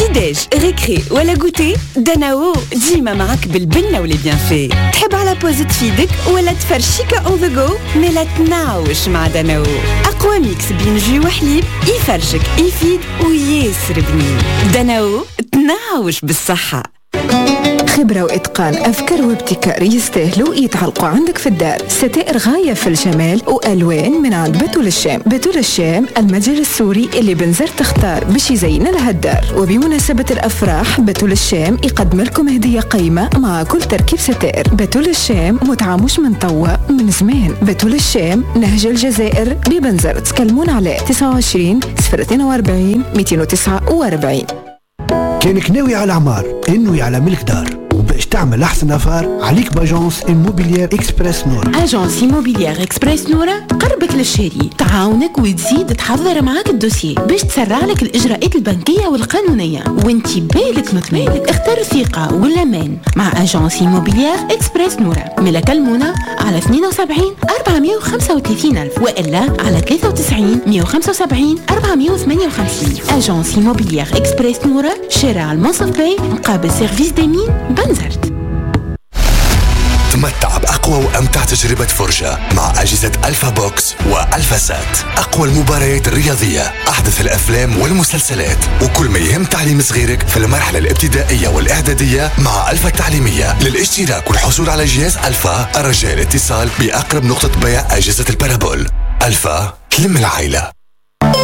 petit-déj, récré ولا goûter داناو ديما معك بالبنة ولي بيان في. تحب على بوز تفيدك ولا تفرشيكا اون ذا جو؟ ملا تناوش مع داناو. أقوى ميكس بين جو وحليب يفرشك يفيد وياسر بنين. داناو تناوش بالصحة. خبرة وإتقان، أفكار وابتكار يستاهلوا يتعلقوا عندك في الدار. ستائر غاية في الجمال وألوان من عند بتول الشام. بتول الشام المتجر السوري اللي بنزر تختار باش يزين لها الدار. وبمناسبة الأفراح بتول الشام يقدم لكم هدية قيمة مع كل تركيب ستائر. بتول الشام متعاموش من طوى من زمان. بتول الشام نهج الجزائر ببنزر. تكلمون على 29 042 249. كانك ناوي على عمار، انوي على ملك دار، وباش تعمل احسن افار عليك باجونس إيموبيليير إكسبريس نورا. اجونس إيموبيليير إكسبريس نورا قربك للشاري، تعاونك وتزيد تحضر معاك الدوسيي باش تسرع لك الاجراءات البنكيه والقانونيه وانتي بالك مطمئن. اختار الثقه والامان مع اجونس إيموبيليير إكسبريس نورا. ملا كلمونا على 72 435 ألف والا على 93 175 458. اجونس إيموبيليير إكسبريس نورا، شارع المنصف باي مقابل سيرفيس ديمين بنزرت. تمتع بأقوى وأمتع تجربة فرجة مع أجهزة ألفا بوكس وألفا سات. أقوى المباريات الرياضية، أحدث الأفلام والمسلسلات، وكل ما يهم تعليم صغيرك في المرحلة الابتدائية والإعدادية مع ألفا التعليمية. للاشتراك والحصول على جهاز ألفا الرجاء الاتصال بأقرب نقطة بيع أجهزة البارابول. ألفا تلم العائلة.